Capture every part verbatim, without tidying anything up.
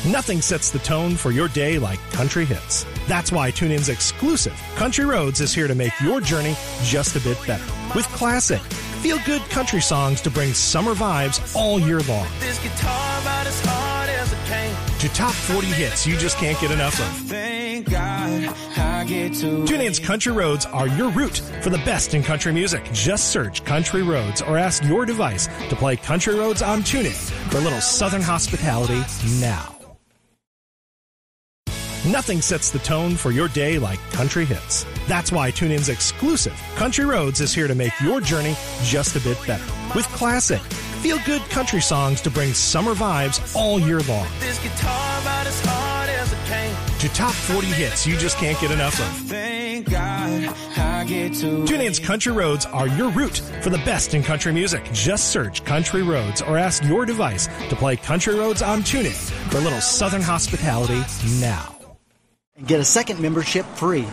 Nothing sets the tone for your day like country hits. That's why TuneIn's exclusive Country Roads is here to make your journey just a bit better. With classic, feel-good country songs to bring summer vibes all year long. This guitar about as hard as it came. To top forty hits you just can't get enough of. Thank God I get to TuneIn's Country Roads are your route for the best in country music. Just search Country Roads or ask your device to play Country Roads on TuneIn for a little Southern hospitality now. Nothing sets the tone for your day like country hits. That's why TuneIn's exclusive Country Roads is here to make your journey just a bit better. With classic, feel-good country songs to bring summer vibes all year long. this guitar about as hard as it came. To top forty hits you just can't get enough of. Thank God I get to TuneIn's Country Roads are your route for the best in country music. Just search Country Roads or ask your device to play Country Roads on TuneIn for a little Southern hospitality now. And get a second membership free.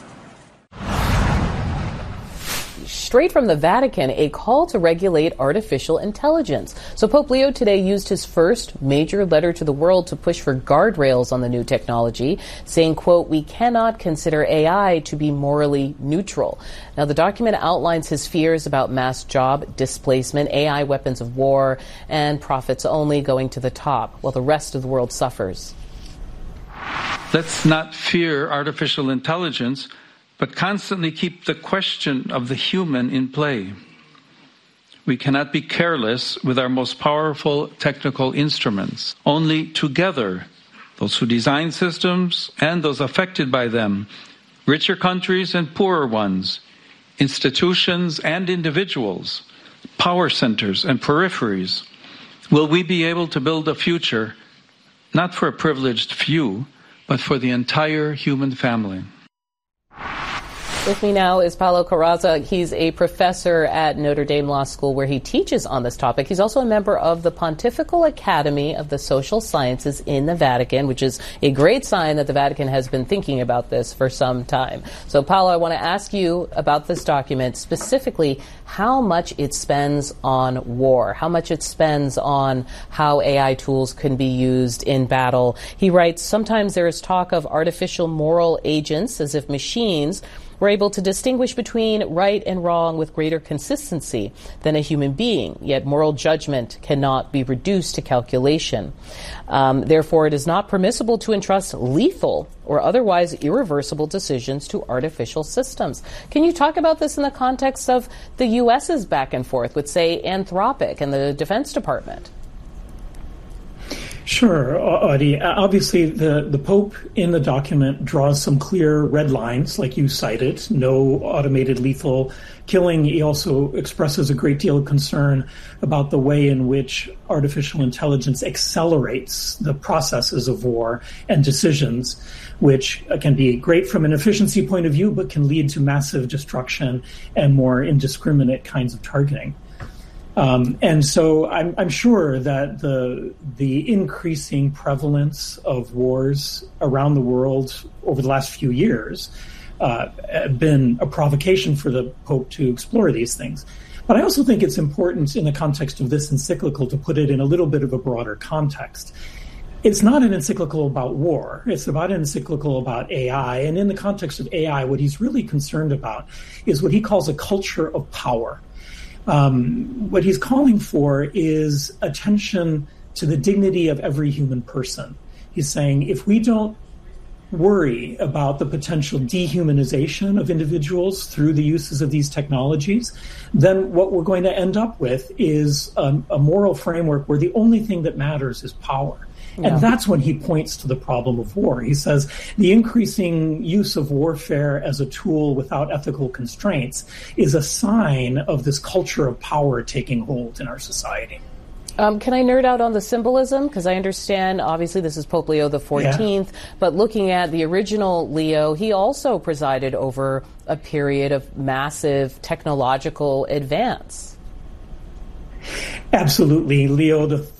Straight from the Vatican, a call to regulate artificial intelligence. So Pope Leo today used his first major letter to the world to push for guardrails on the new technology, saying, quote, "We cannot consider A I to be morally neutral." Now, the document outlines his fears about mass job displacement, A I weapons of war, and profits only going to the top, while the rest of the world suffers. Let's not fear artificial intelligence, but constantly keep the question of the human in play. We cannot be careless with our most powerful technical instruments. Only together, those who design systems and those affected by them, richer countries and poorer ones, institutions and individuals, power centers and peripheries, will we be able to build a future not for a privileged few, but for the entire human family. With me now is Paulo Carraza. He's a professor at Notre Dame Law School where he teaches on this topic. He's also a member of the Pontifical Academy of the Social Sciences in the Vatican, which is a great sign that the Vatican has been thinking about this for some time. So, Paulo, I want to ask you about this document, specifically how much it spends on war, how much it spends on how A I tools can be used in battle. He writes, sometimes there is talk of artificial moral agents, as if machines were able to distinguish between right and wrong with greater consistency than a human being, yet moral judgment cannot be reduced to calculation. Um, therefore, it is not permissible to entrust lethal or otherwise irreversible decisions to artificial systems. Can you talk about this in the context of the U S's back and forth with, say, Anthropic and the Defense Department? Sure, Audie. Obviously, the, the Pope in the document draws some clear red lines, like you cited, no automated lethal killing. He also expresses a great deal of concern about the way in which artificial intelligence accelerates the processes of war and decisions, which can be great from an efficiency point of view, but can lead to massive destruction and more indiscriminate kinds of targeting. Um, and so I'm, I'm sure that the the increasing prevalence of wars around the world over the last few years uh, have been a provocation for the Pope to explore these things. But I also think it's important in the context of this encyclical to put it in a little bit of a broader context. It's not an encyclical about war. It's about an encyclical about A I. And in the context of A I, what he's really concerned about is what he calls a culture of power. Um, what he's calling for is attention to the dignity of every human person. He's saying if we don't worry about the potential dehumanization of individuals through the uses of these technologies, then what we're going to end up with is a, a moral framework where the only thing that matters is power. Yeah. And that's when he points to the problem of war. He says the increasing use of warfare as a tool without ethical constraints is a sign of this culture of power taking hold in our society. Um, can I nerd out on the symbolism? Because I understand, obviously, this is Pope Leo the fourteenth, yeah. But looking at the original Leo, he also presided over a period of massive technological advance. Absolutely. Leo the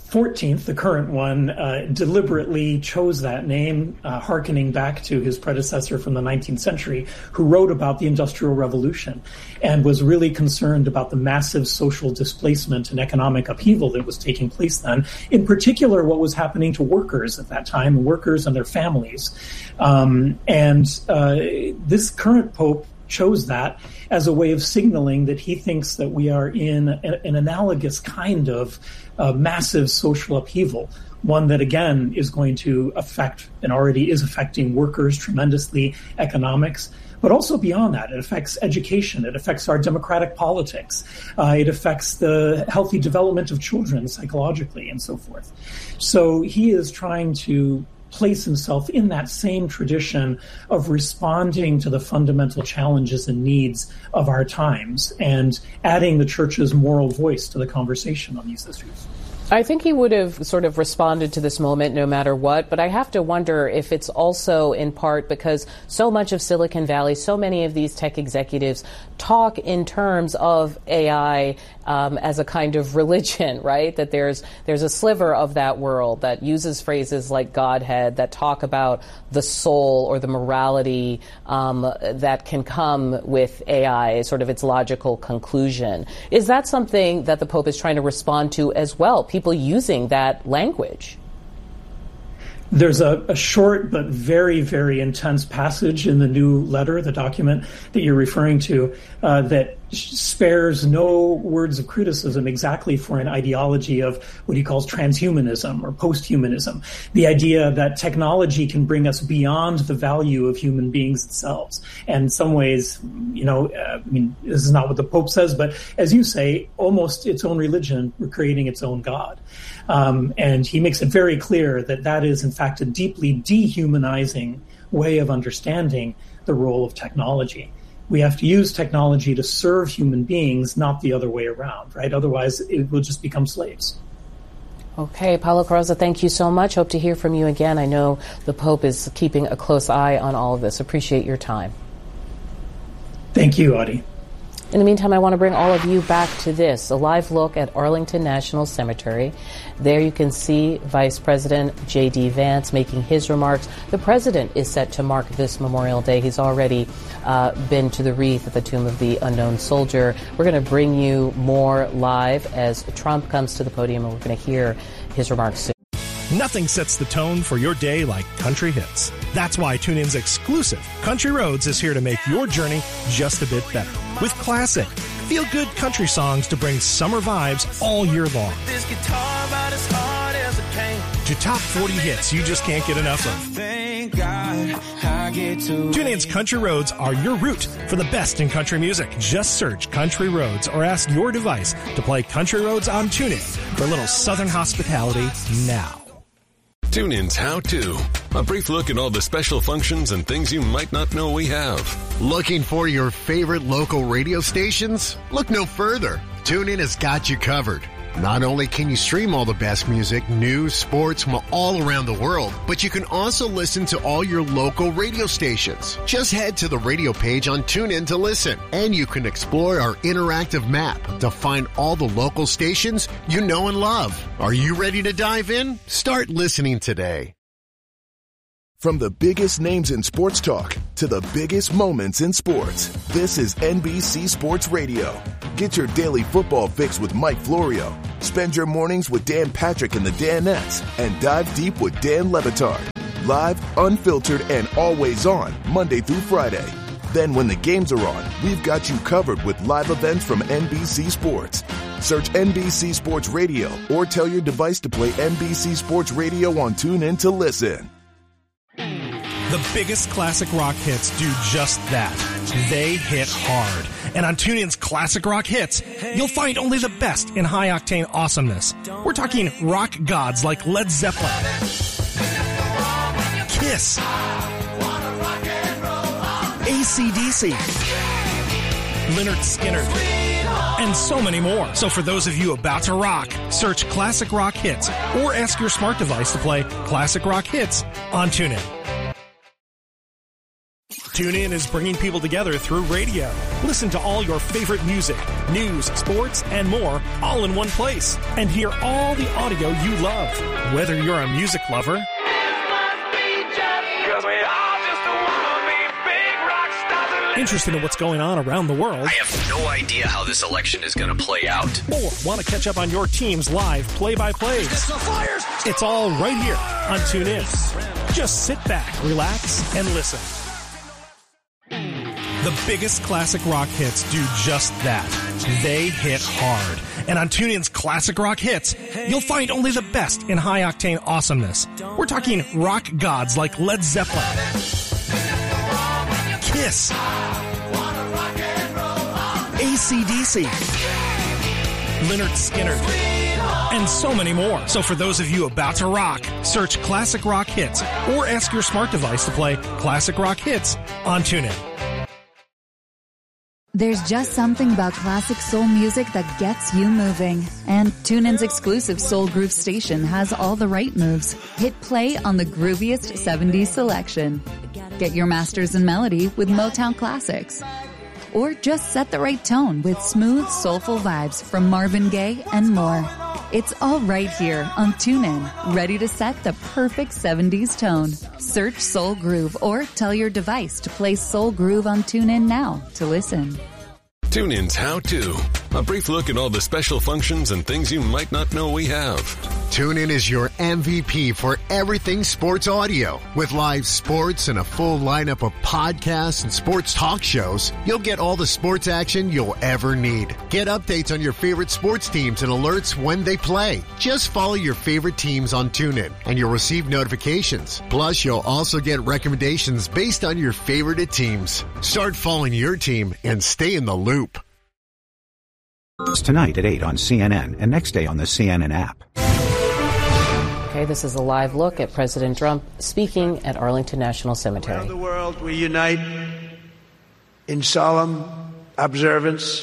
fourteenth, the current one, uh, deliberately chose that name, uh, hearkening back to his predecessor from the nineteenth century, who wrote about the Industrial Revolution and was really concerned about the massive social displacement and economic upheaval that was taking place then, in particular what was happening to workers at that time, workers and their families. Um, and uh, this current pope chose that as a way of signaling that he thinks that we are in a, an analogous kind of uh, massive social upheaval, one that, again, is going to affect and already is affecting workers tremendously, economics, but also beyond that. It affects education. It affects our democratic politics. Uh, it affects the healthy development of children psychologically and so forth. So he is trying to place himself in that same tradition of responding to the fundamental challenges and needs of our times and adding the church's moral voice to the conversation on these issues. I think he would have sort of responded to this moment no matter what, but I have to wonder if it's also in part because so much of Silicon Valley, so many of these tech executives talk in terms of A I um, as a kind of religion, right? That there's there's a sliver of that world that uses phrases like Godhead that talk about the soul or the morality um, that can come with A I, sort of its logical conclusion. Is that something that the Pope is trying to respond to as well? People using that language? There's a, a short but very, very intense passage in the new letter, the document that you're referring to, uh, that spares no words of criticism exactly for an ideology of what he calls transhumanism or posthumanism, the idea that technology can bring us beyond the value of human beings themselves. And in some ways, you know, uh, I mean, this is not what the Pope says, but as you say, almost its own religion, we're creating its own God. Um, and he makes it very clear that that is, in fact, a deeply dehumanizing way of understanding the role of technology. We have to use technology to serve human beings, not the other way around, right? Otherwise, it will just become slaves. Okay, Paulo Carrozza, thank you so much. Hope to hear from you again. I know the Pope is keeping a close eye on all of this. Appreciate your time. Thank you, Audie. In the meantime, I want to bring all of you back to this, a live look at Arlington National Cemetery. There you can see Vice President J D. Vance making his remarks. The president is set to mark this Memorial Day. He's already uh, been to the wreath at the Tomb of the Unknown Soldier. We're going to bring you more live as Trump comes to the podium, and we're going to hear his remarks soon. Nothing sets the tone for your day like country hits. That's why TuneIn's exclusive Country Roads is here to make your journey just a bit better. With classic, feel-good country songs to bring summer vibes all year long. This guitar about as hard as it came. To top forty hits you just can't get enough of. Thank God I get to. TuneIn's Country Roads are your route for the best in country music. Just search Country Roads or ask your device to play Country Roads on TuneIn for a little Southern hospitality now. TuneIn's How To. A brief look at all the special functions and things you might not know we have. Looking for your favorite local radio stations? Look no further. TuneIn has got you covered. Not only can you stream all the best music, news, sports from all around the world, but you can also listen to all your local radio stations. Just head to the radio page on TuneIn to listen, and you can explore our interactive map to find all the local stations you know and love. Are you ready to dive in? Start listening today. From the biggest names in sports talk to the biggest moments in sports, this is N B C Sports Radio. Get your daily football fix with Mike Florio. Spend your mornings with Dan Patrick and the Danettes, and dive deep with Dan Le Batard. Live, unfiltered, and always on, Monday through Friday. Then when the games are on, we've got you covered with live events from N B C Sports. Search N B C Sports Radio or tell your device to play N B C Sports Radio on TuneIn to listen. The biggest classic rock hits do just that. They hit hard. And on TuneIn's Classic Rock Hits, you'll find only the best in high-octane awesomeness. We're talking rock gods like Led Zeppelin, Kiss, A C D C, Lynyrd Skynyrd, and so many more. So for those of you about to rock, search Classic Rock Hits or ask your smart device to play Classic Rock Hits on TuneIn. TuneIn is bringing people together through radio. Listen to all your favorite music, news, sports, and more all in one place. And hear all the audio you love. Whether you're a music lover, interested in what's going on around the world, I have no idea how this election is going to play out, or want to catch up on your team's live play-by-plays, it's all right here on TuneIn. Just sit back, relax, and listen. The biggest classic rock hits do just that. They hit hard. And on TuneIn's Classic Rock Hits, you'll find only the best in high-octane awesomeness. We're talking rock gods like Led Zeppelin, Kiss, A C D C, Lynyrd Skynyrd, and so many more. So for those of you about to rock, search Classic Rock Hits or ask your smart device to play Classic Rock Hits on TuneIn. There's just something about classic soul music that gets you moving. And TuneIn's exclusive Soul Groove station has all the right moves. Hit play on the grooviest seventies selection. Get your masters in melody with Motown classics. Or just set the right tone with smooth, soulful vibes from Marvin Gaye and more. It's all right here on TuneIn, ready to set the perfect seventies tone. Search Soul Groove or tell your device to play Soul Groove on TuneIn now to listen. TuneIn's How To. A brief look at all the special functions and things you might not know we have. TuneIn is your M V P for everything sports audio. With live sports and a full lineup of podcasts and sports talk shows, you'll get all the sports action you'll ever need. Get updates on your favorite sports teams and alerts when they play. Just follow your favorite teams on TuneIn, and you'll receive notifications. Plus, you'll also get recommendations based on your favorite teams. Start following your team and stay in the loop. Tonight at eight on C N N and next day on the C N N app. Okay, this is a live look at President Trump speaking at Arlington National Cemetery. Around the world, we unite in solemn observance.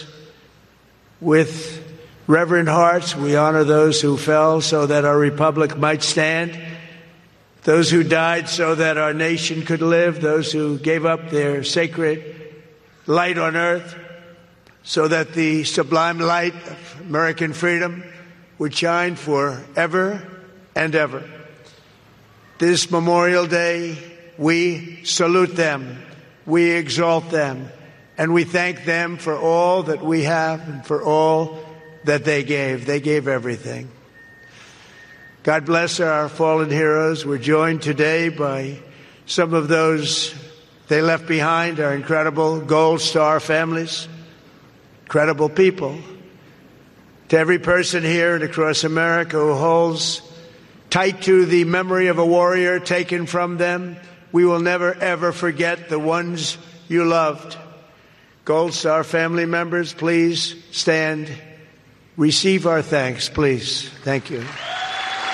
With reverent hearts, we honor those who fell so that our republic might stand, those who died so that our nation could live, those who gave up their sacred light on earth so that the sublime light of American freedom would shine forever and ever. This Memorial Day, we salute them, we exalt them, and we thank them for all that we have and for all that they gave. They gave everything. God bless our fallen heroes. We're joined today by some of those they left behind, our incredible Gold Star families. Incredible people. To every person here and across America who holds tight to the memory of a warrior taken from them, we will never, ever forget the ones you loved. Gold Star family members, please stand. Receive our thanks, please. Thank you.